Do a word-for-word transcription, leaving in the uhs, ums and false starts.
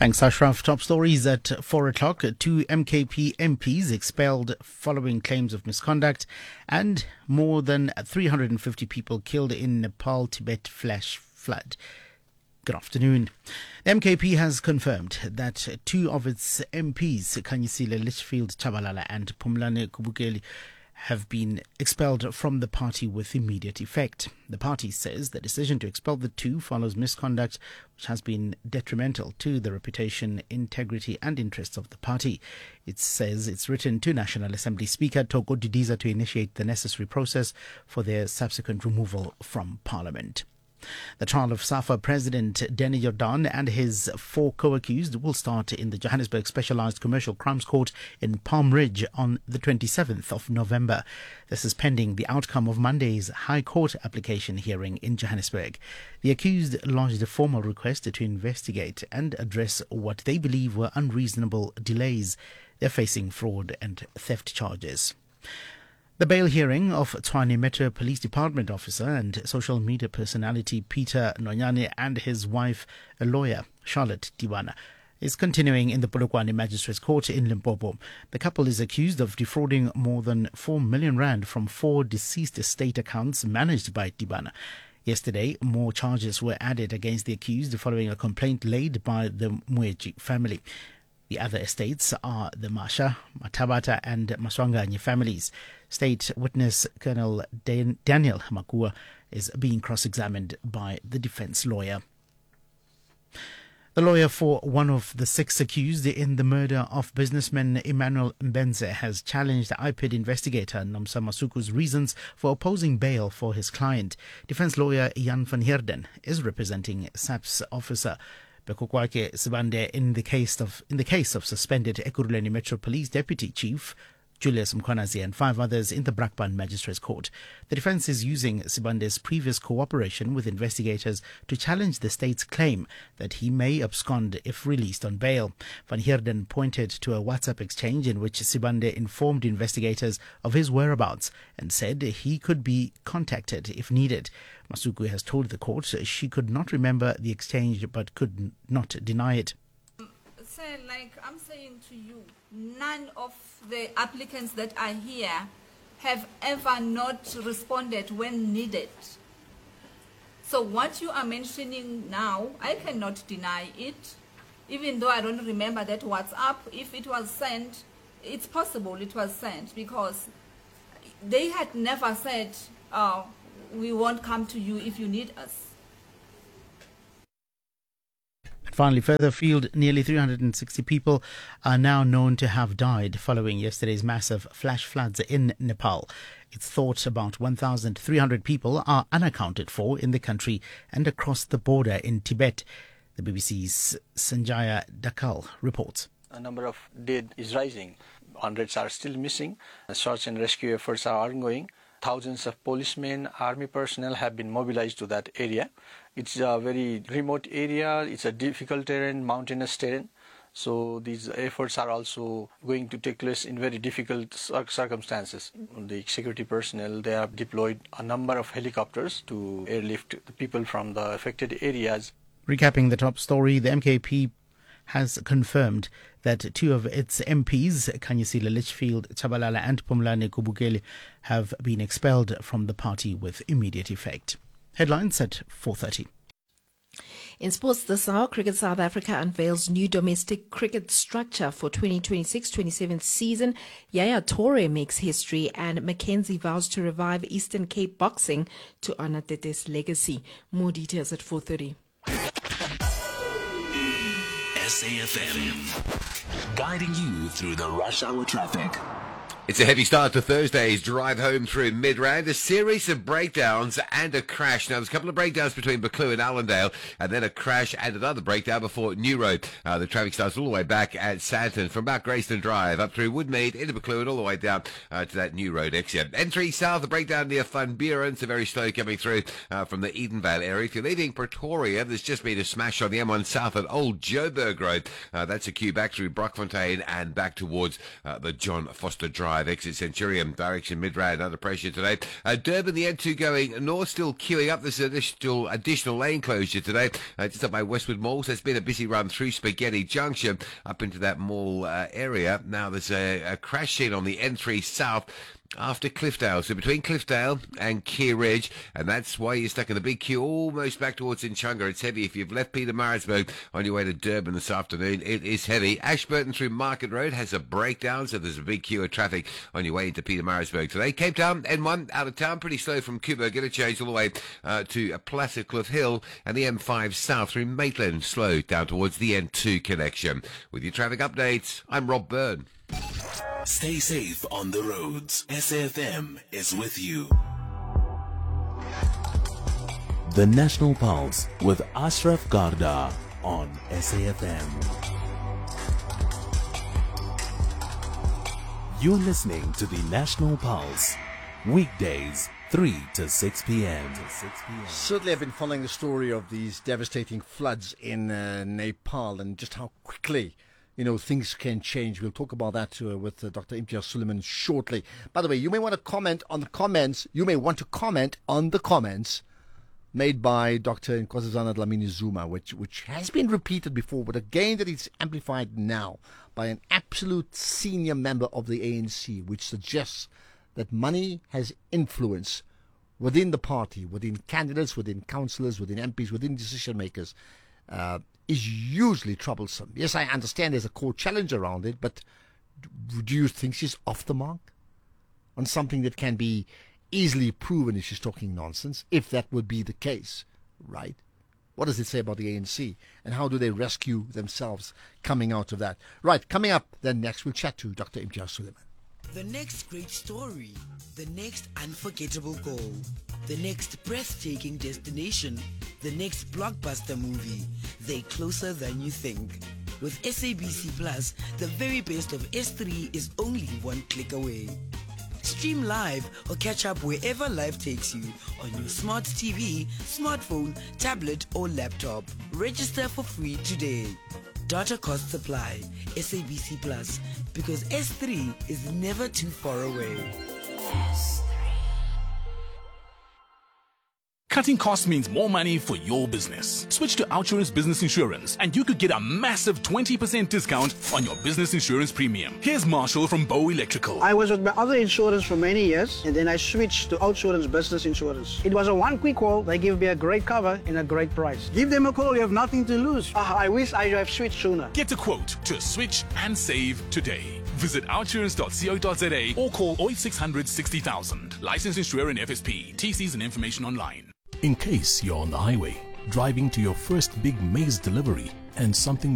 Thanks, Ashraf. Top stories at four o'clock. Two M K P M Ps expelled following claims of misconduct, and more than three hundred fifty people killed in Nepal-Tibet flash flood. Good afternoon. The M K P has confirmed that two of its M Ps, Khanyisile Litchfield Chabalala and Phumlani Kobukeli, have been expelled from the party with immediate effect. The party says the decision to expel the two follows misconduct which has been detrimental to the reputation, integrity and interests of the party. It says it's written to National Assembly Speaker Thoko Didiza to initiate the necessary process for their subsequent removal from Parliament. The trial of SAFA President Danny Jordaan and his four co-accused will start in the Johannesburg Specialised Commercial Crimes Court in Palm Ridge on the twenty-seventh of November. This is pending the outcome of Monday's High Court application hearing in Johannesburg. The accused lodged a formal request to investigate and address what they believe were unreasonable delays. They're facing fraud and theft charges. The bail hearing of Tshwane Metro Police Department officer and social media personality Peter Nonyane and his wife, a lawyer, Charlotte Dibana, is continuing in the Polokwane Magistrates Court in Limpopo. The couple is accused of defrauding more than four million rand from four deceased estate accounts managed by Dibana. Yesterday, more charges were added against the accused following a complaint laid by the Mweji family. The other estates are the Masha, Matabata and Maswanganye families. State witness Colonel Dan- Daniel Makua is being cross-examined by the defense lawyer. The lawyer for one of the six accused in the murder of businessman Emmanuel Mbenze has challenged I P I D investigator Nomsa Masuku's reasons for opposing bail for his client. Defense lawyer Jan van Heerden is representing S A P's officer Bekokwake Sibande in the case of in the case of suspended Ekurhuleni Metro Police Deputy Chief Julius Mkhwanazi and five others in the Brakpan Magistrates Court. The defense is using Sibande's previous cooperation with investigators to challenge the state's claim that he may abscond if released on bail. Van Heerden pointed to a WhatsApp exchange in which Sibande informed investigators of his whereabouts and said he could be contacted if needed. Masuku has told the court she could not remember the exchange but could not deny it. So, like I'm saying to you, none of the applicants that are here have ever not responded when needed. So what you are mentioning now, I cannot deny it, even though I don't remember that WhatsApp. If it was sent, it's possible it was sent because they had never said, oh, we won't come to you if you need us. Finally, further afield, nearly three hundred sixty people are now known to have died following yesterday's massive flash floods in Nepal. It's thought about one thousand three hundred people are unaccounted for in the country and across the border in Tibet. The B B C's Sanjaya Dakal reports. A number of dead is rising. Hundreds are still missing. Search and rescue efforts are ongoing. Thousands of policemen, army personnel have been mobilized to that area. It's a very remote area. It's a difficult terrain, mountainous terrain. So these efforts are also going to take place in very difficult circumstances. The security personnel, they have deployed a number of helicopters to airlift the people from the affected areas. Recapping the top story, the M K P has confirmed that two of its M Ps, Khanyisile Litchfield Chabalala and Phumlani Kobukeli, have been expelled from the party with immediate effect. Headlines at four thirty. In sports this hour, Cricket South Africa unveils new domestic cricket structure for twenty twenty-six twenty-seven season. Yaya Toure makes history and Mackenzie vows to revive Eastern Cape boxing to honor Tete's legacy. More details at four thirty. S A F M, guiding you through the rush hour traffic. It's a heavy start to Thursday's drive home through Midrand. A series of breakdowns and a crash. Now, there's a couple of breakdowns between Buccleuch and Allendale, and then a crash and another breakdown before New Road. Uh, the traffic starts all the way back at Sandton, from about Grayston Drive up through Woodmead into Buccleuch and all the way down uh, to that New Road exit. N three South, a breakdown near Van Buren, so very slow coming through uh, from the Edenvale area. If you're leaving Pretoria, there's just been a smash on the M one South at Old Joburg Road. Uh, that's a queue back through Brockfontein and back towards uh, the John Foster Drive. Drive, exit Centurion, direction Midrand, under pressure today. Uh, Durban, the N two going north, still queuing up. There's additional, additional lane closure today, uh, just up by Westwood Mall. So it's been a busy run through Spaghetti Junction up into that mall uh, area. Now there's a, a crash scene on the N three South after Cliffdale, so between Cliffdale and Keir Ridge, and that's why you're stuck in the big queue almost back towards Inchunga. It's heavy. If you've left Pietermaritzburg on your way to Durban this afternoon, it is heavy. Ashburton through Market Road has a breakdown, so there's a big queue of traffic on your way into Pietermaritzburg today. Cape Town, N one out of town, pretty slow from Cuba. Get a change all the way uh, to Placid Cliff Hill, and the M five South through Maitland, slow down towards the N two connection. With your traffic updates, I'm Rob Byrne. Stay safe on the roads. S A F M is with you. The National Pulse with Ashraf Garda on S A F M. You're listening to the National Pulse. Weekdays, three to six p.m. Certainly, I've been following the story of these devastating floods in uh, Nepal and just how quickly, you know, things can change. We'll talk about that uh, with uh, Doctor Imtiaz Sooliman shortly. By the way, you may want to comment on the comments. You may want to comment on the comments made by Doctor Nkosazana Dlamini Zuma, which which has been repeated before, but again that it's amplified now by an absolute senior member of the A N C, which suggests that money has influence within the party, within candidates, within councillors, within M Ps, within decision makers. Uh, is hugely troublesome. Yes, I understand there's a court challenge around it, but do you think she's off the mark on something that can be easily proven if she's talking nonsense, if that would be the case, right? What does it say about the A N C, and how do they rescue themselves coming out of that? Right, coming up then next, we'll chat to Doctor Imtiaz Sooliman. The next great story, the next unforgettable goal, the next breathtaking destination, the next blockbuster movie. They're closer than you think. With S A B C Plus, the very best of S three is only one click away. Stream live or catch up wherever life takes you on your smart T V, smartphone, tablet or laptop. Register for free today. Data costs apply. S A B C Plus, because S three is never too far away. Cutting costs means more money for your business. Switch to Outsurance Business Insurance and you could get a massive twenty percent discount on your business insurance premium. Here's Marshall from Bow Electrical. I was with my other insurance for many years and then I switched to Outsurance Business Insurance. It was a one quick call. They give me a great cover and a great price. Give them a call. You have nothing to lose. Uh, I wish I have switched sooner. Get a quote to switch and save today. Visit outsurance dot co dot za or call oh eight six hundred sixty thousand. Licensed insurer in F S P. T Cs and information online. In case you're on the highway, driving to your first big maize delivery and something